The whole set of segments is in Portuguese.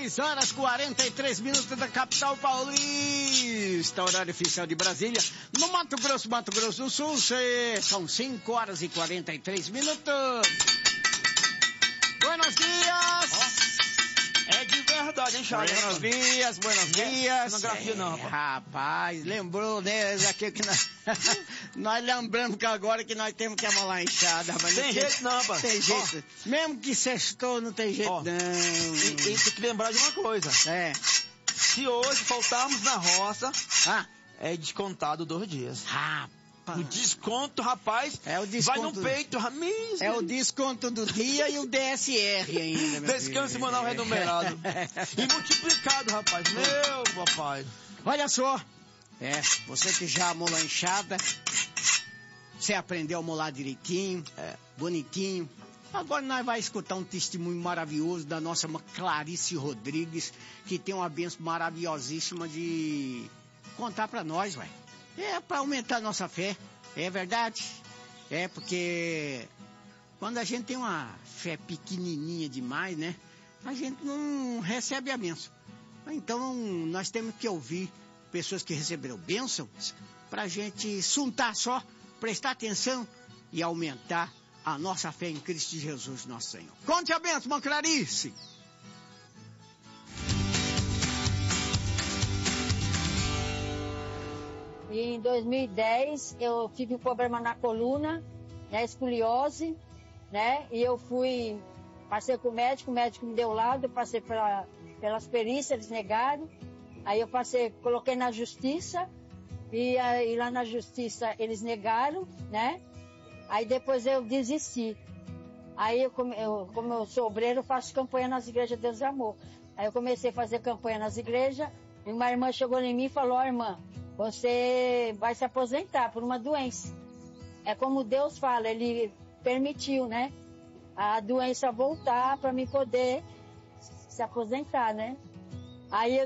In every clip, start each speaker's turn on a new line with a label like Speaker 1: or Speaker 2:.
Speaker 1: 6h43 da capital paulista, horário oficial de Brasília. No Mato Grosso do Sul, são 5h43. Buenos dias!
Speaker 2: É de verdade, hein, Charles?
Speaker 1: Buenos dias.
Speaker 2: Cenografia não, rapaz.
Speaker 1: Rapaz, lembrou, né? Aqui que nós lembramos que agora que nós temos que amolar a enxada, rapaz.
Speaker 2: Tem jeito não, rapaz.
Speaker 1: Tem jeito. Mesmo que sextou, não tem jeito não.
Speaker 2: E tem que lembrar de uma coisa. Se hoje faltarmos na roça, é descontado 2 dias. O desconto, rapaz, vai no peito, Ramires.
Speaker 1: É o desconto do dia e o DSR ainda, meu
Speaker 2: Descanso semanal renumerado. E multiplicado, rapaz. Meu papai.
Speaker 1: Olha só. Você que já amolou a enxada, você aprendeu a amolar direitinho, bonitinho. Agora nós vamos escutar um testemunho maravilhoso da nossa Clarice Rodrigues, que tem uma bênção maravilhosíssima de contar pra nós, ué. Pra aumentar a nossa fé, é verdade? Porque quando a gente tem uma fé pequenininha demais, né? A gente não recebe a bênção. Então nós temos que ouvir pessoas que receberam bênçãos pra gente suntar só, prestar atenção e aumentar a nossa fé em Cristo Jesus, nosso Senhor. Conte a bênção, irmã Clarice!
Speaker 3: Em 2010, eu tive um problema na coluna, né, escoliose, né, e eu passei com o médico me deu laudo, eu passei pelas perícias, eles negaram, aí eu coloquei na justiça, e aí lá na justiça eles negaram, né, aí depois eu desisti. Aí, como eu sou obreiro, eu faço campanha nas igrejas Deus e Amor. Aí eu comecei a fazer campanha nas igrejas, e uma irmã chegou em mim e falou: irmã, você vai se aposentar por uma doença. É como Deus fala, Ele permitiu, né? A doença voltar para mim poder se aposentar, né? Aí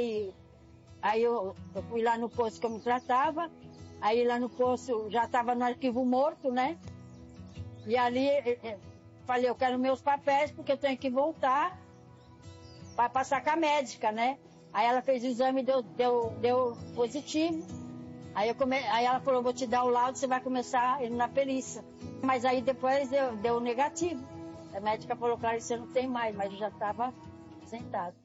Speaker 3: eu fui lá no posto que eu me tratava, aí lá no posto já estava no arquivo morto, né? E ali falei, eu quero meus papéis porque eu tenho que voltar para passar com a médica, né? Aí ela fez o exame e deu positivo. Aí ela falou, vou te dar o laudo, você vai começar ele na perícia. Mas aí depois deu negativo. A médica falou, claro, você não tem mais, mas eu já estava sentado.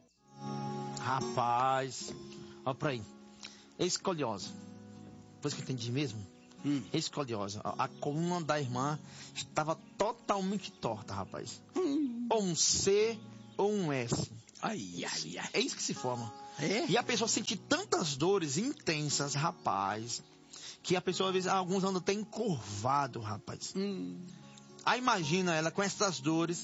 Speaker 2: Rapaz, olha pra aí. Escoliose. Depois que eu entendi mesmo, escoliose. A coluna da irmã estava totalmente torta, rapaz. Ou um C ou um S.
Speaker 1: Ai.
Speaker 2: É isso que se forma. E a pessoa sente tantas dores intensas, rapaz, que a pessoa, às vezes, alguns andam até encurvado, rapaz. Aí imagina ela com essas dores.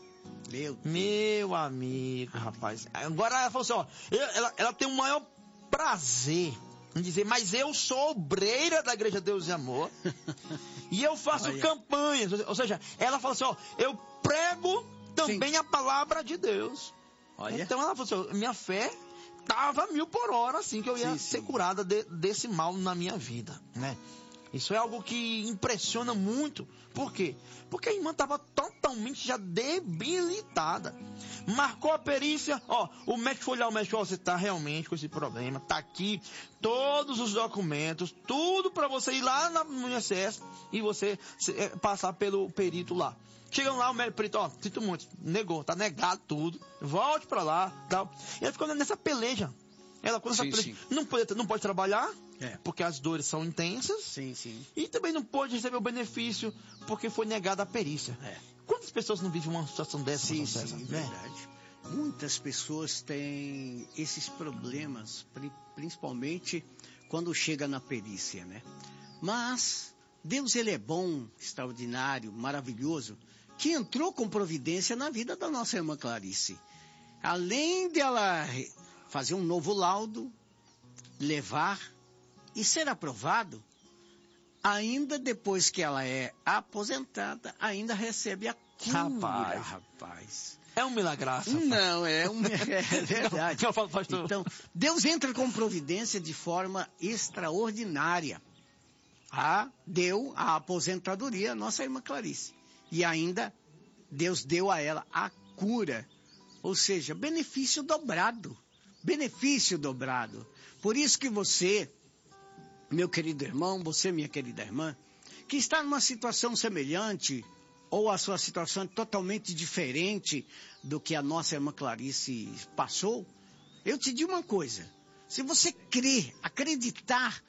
Speaker 2: Meu amigo, rapaz. Agora ela falou assim, ó, ela tem o maior prazer em dizer, mas eu sou obreira da Igreja Deus e Amor. E eu faço campanhas. Ou seja, ela fala assim, ó, eu prego também a palavra de Deus. Então ela falou assim, minha fé estava 1000 por hora, assim, que eu ia ser curada desse mal na minha vida, né? Isso é algo que impressiona muito. Por quê? Porque a irmã estava totalmente já debilitada. Marcou a perícia, o médico foi olhar, o médico, você está realmente com esse problema, tá aqui todos os documentos, tudo para você ir lá no INSS e você passar pelo perito lá. Chegam lá, o médico perito, sinto muito, negou, tá negado tudo, volte para lá, tal. E ela ficou nessa peleja. Ela não pode trabalhar, porque as dores são intensas. E também não pode receber o benefício, porque foi negada a perícia. Quantas pessoas não vivem uma situação dessa?
Speaker 1: Verdade. Muitas pessoas têm esses problemas, principalmente quando chega na perícia, né? Mas Deus, Ele é bom, extraordinário, maravilhoso, que entrou com providência na vida da nossa irmã Clarice. Além de ela fazer um novo laudo, levar e ser aprovado, ainda depois que ela é aposentada, ainda recebe a cura, rapaz.
Speaker 2: É um milagraço.
Speaker 1: Não, é verdade. Então, Deus entra com providência de forma extraordinária. Deu a aposentadoria à nossa irmã Clarice. E ainda Deus deu a ela a cura Ou seja, benefício dobrado. Benefício dobrado. Por isso que você, meu querido irmão, você, minha querida irmã, que está numa situação semelhante, ou a sua situação é totalmente diferente do que a nossa irmã Clarice passou, eu te digo uma coisa. Se você crer, acreditar,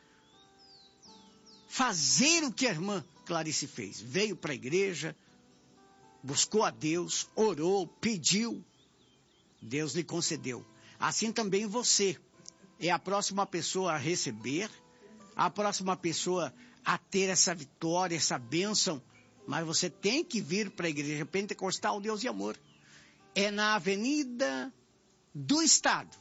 Speaker 1: fazer o que a irmã Clarice fez, veio para a igreja, buscou a Deus, orou, pediu, Deus lhe concedeu. Assim também você é a próxima pessoa a receber, a próxima pessoa a ter essa vitória, essa bênção, mas você tem que vir para a igreja pentecostal Deus e Amor. É na Avenida do Estado,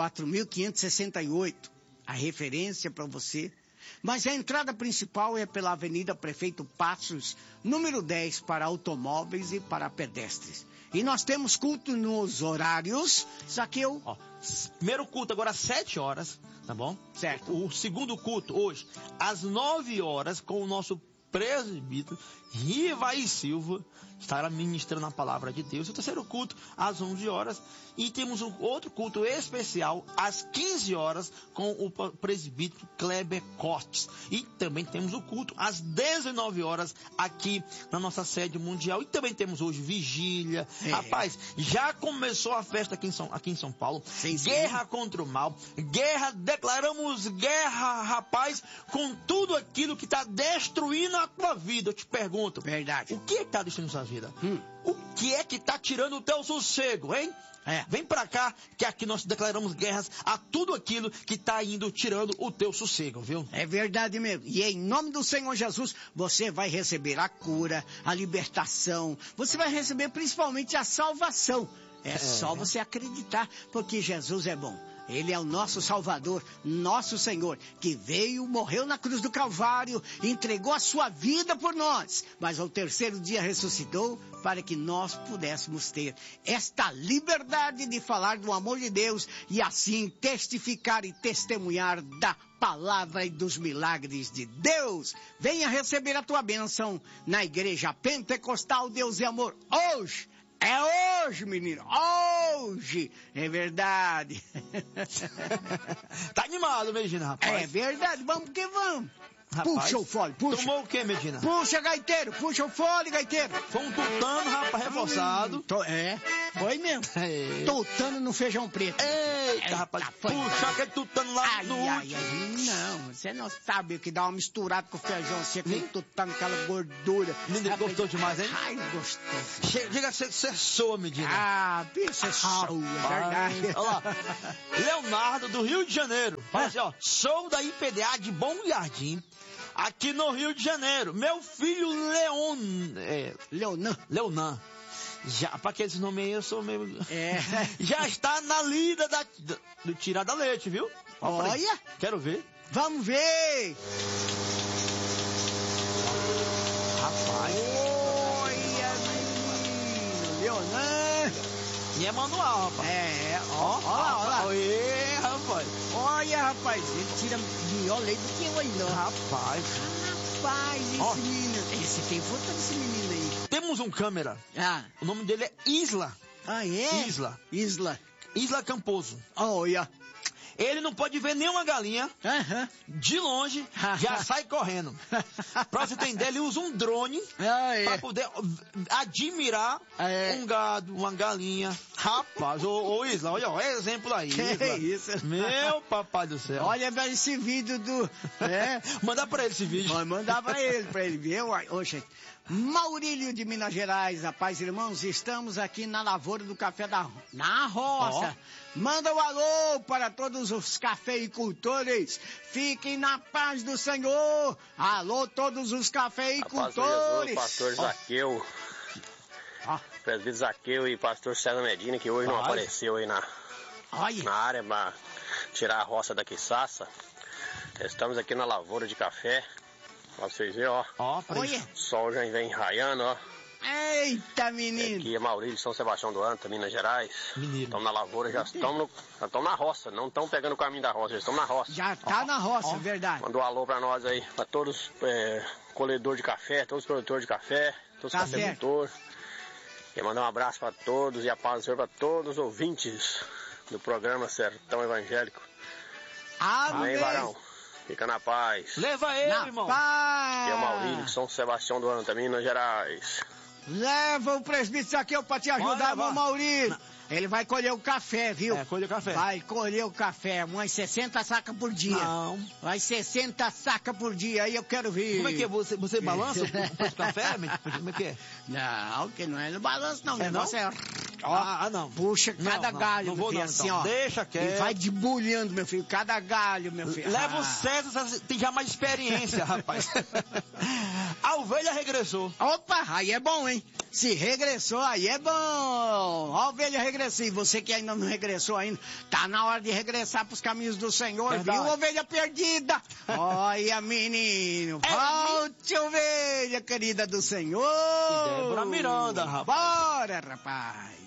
Speaker 1: 4.568, a referência para você. Mas a entrada principal é pela Avenida Prefeito Passos, número 10, para automóveis e para pedestres. E nós temos culto nos horários, Zaqueu.
Speaker 2: Primeiro culto agora às 7 horas, tá bom?
Speaker 1: Certo.
Speaker 2: O segundo culto hoje às 9 horas com o nosso presbítero Rivaí Silva, estará ministrando a palavra de Deus. O terceiro culto às 11 horas. E temos um outro culto especial às 15 horas com o presbítero Kleber Cortes. E também temos o culto às 19 horas aqui na nossa sede mundial. E também temos hoje vigília. Rapaz, já começou a festa aqui em São Paulo. Sim. Guerra contra o mal. Declaramos guerra, rapaz, com tudo aquilo que está destruindo a tua vida. Eu te pergunto.
Speaker 1: Verdade.
Speaker 2: O que está destruindo a sua vida? O que é que está tirando o teu sossego, hein? Vem pra cá, que aqui nós declaramos guerras a tudo aquilo que está indo tirando o teu sossego, viu?
Speaker 1: É verdade mesmo. E em nome do Senhor Jesus, você vai receber a cura, a libertação. Você vai receber principalmente a salvação. É só você acreditar, porque Jesus é bom. Ele é o nosso Salvador, nosso Senhor, que veio, morreu na cruz do Calvário, entregou a sua vida por nós, mas ao terceiro dia ressuscitou para que nós pudéssemos ter esta liberdade de falar do amor de Deus e assim testificar e testemunhar da palavra e dos milagres de Deus. Venha receber a tua bênção na Igreja Pentecostal Deus e Amor hoje. É hoje, menino, hoje, é verdade.
Speaker 2: Tá animado, Medina, rapaz.
Speaker 1: É verdade, vamos porque vamos.
Speaker 2: Rapaz,
Speaker 1: puxa o fole, puxa.
Speaker 2: Tomou o quê, Medina?
Speaker 1: Puxa, gaiteiro, puxa o fole, gaiteiro.
Speaker 2: Foi um tutano, rapaz, reforçado.
Speaker 1: Foi mesmo. Tutano no feijão preto.
Speaker 2: Eita, rapaz, puxa aquele tutano lá no último.
Speaker 1: Não, você não sabe o que dá uma misturada com o feijão, assim, aquele tutano, aquela gordura.
Speaker 2: Menino, gostou demais, hein?
Speaker 1: Ai, gostou.
Speaker 2: Chega a ser soa, Medina.
Speaker 1: Ah, bicho, é soa, é verdade.
Speaker 2: Olha lá, Leonardo, do Rio de Janeiro. Fala assim, ó, sou da IPDA de Bom Jardim, aqui no Rio de Janeiro. Meu filho Leonan. Já, para aqueles nomes aí, eu sou meio... Já está na lida do tirar da leite, viu?
Speaker 1: Olha.
Speaker 2: Quero ver.
Speaker 1: Vamos ver.
Speaker 2: Rapaz.
Speaker 1: Olha, menino. Leonan.
Speaker 2: E é manual, rapaz.
Speaker 1: Olha lá.
Speaker 2: Oi, rapaz.
Speaker 1: Olha, rapaz, ele tira melhor leite do que eu ainda.
Speaker 2: Rapaz,
Speaker 1: esse menino. Esse tem foto desse menino aí.
Speaker 2: Temos um câmera. O nome dele é Isla.
Speaker 1: Ah, é?
Speaker 2: Isla Camposo.
Speaker 1: Olha.
Speaker 2: Ele não pode ver nenhuma galinha. De longe, já sai correndo. Pra você entender, ele usa um drone pra poder admirar um gado, uma galinha. Rapaz, ô Isla, olha, ó, exemplo aí.
Speaker 1: Que
Speaker 2: Isla.
Speaker 1: isso?
Speaker 2: Meu papai do céu.
Speaker 1: Olha esse vídeo do...
Speaker 2: Mandar pra ele esse vídeo.
Speaker 1: Vai mandar pra ele ver. Oxe, Maurílio de Minas Gerais, rapaz, irmãos, estamos aqui na lavoura do café na roça. Manda um alô para todos os cafeicultores. Fiquem na paz do Senhor. Alô, todos os cafeicultores.
Speaker 4: Pastor Zaqueu. Presbítero Zaqueu e pastor César Medina, que hoje não apareceu aí na área para tirar a roça da quiçaça. Estamos aqui na lavoura de café. Pra vocês verem, ó.
Speaker 1: Olha.
Speaker 4: O sol já vem raiando, ó.
Speaker 1: Eita, menino.
Speaker 4: Aqui é Maurílio, São Sebastião do Anta, Minas Gerais. Estamos na lavoura, já estamos na roça. Não estamos pegando o caminho da roça, já estamos na roça.
Speaker 1: Já tá na roça, verdade.
Speaker 4: Manda um alô pra nós aí, pra todos colhedores de café, todos os produtores de café, todos os cafeicultores. E mandar um abraço para todos e a paz do Senhor para todos os ouvintes do programa Sertão Evangélico. Amém, varão. Fica na paz.
Speaker 2: Leva ele,
Speaker 1: na
Speaker 2: irmão.
Speaker 1: Paz.
Speaker 4: Aqui é o Maurílio, de São Sebastião do Anta, Minas Gerais.
Speaker 1: Leva o presbítero aqui pra te ajudar, meu Maurílio. Ele vai colher o café, viu?
Speaker 2: Colher o café.
Speaker 1: Vai colher o café, umas 60 sacas por dia.
Speaker 2: Não.
Speaker 1: Vai 60 sacas por dia, aí eu quero ver.
Speaker 2: Como é que é? Você balança o café? Como é que é?
Speaker 1: Não, que não é no balanço, não. O negócio
Speaker 2: não?
Speaker 1: é... Ó,
Speaker 2: não.
Speaker 1: Puxa cada galho,
Speaker 2: não
Speaker 1: meu
Speaker 2: vou
Speaker 1: filho,
Speaker 2: não,
Speaker 1: assim,
Speaker 2: então.
Speaker 1: ó.
Speaker 2: Deixa quieto.
Speaker 1: E vai debulhando, meu filho, cada galho, meu filho.
Speaker 2: Leva o César, tem já mais experiência, rapaz. A ovelha regressou.
Speaker 1: Opa, aí é bom, hein? Se regressou, aí é bom. A ovelha regressou. E você que ainda não regressou ainda, tá na hora de regressar pros caminhos do Senhor,
Speaker 2: Verdade.
Speaker 1: viu, ovelha perdida? Olha, menino, volte, ovelha querida do Senhor.
Speaker 2: E Débora Miranda, rapaz.
Speaker 1: Bora, rapaz.